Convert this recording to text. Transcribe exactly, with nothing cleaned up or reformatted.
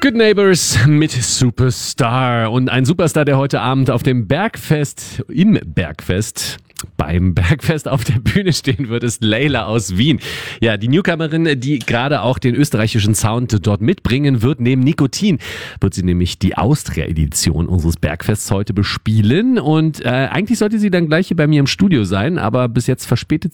Good Neighbors mit Superstar. Und ein Superstar, der heute Abend auf dem Bergfest, im Bergfest, beim Bergfest auf der Bühne stehen wird, ist Layla aus Wien. Ja, die Newcomerin, die gerade auch den österreichischen Sound dort mitbringen wird. Neben Nikotin wird sie nämlich die Austria-Edition unseres Bergfests heute bespielen. Und äh, eigentlich sollte sie dann gleich hier bei mir im Studio sein, aber bis jetzt verspätet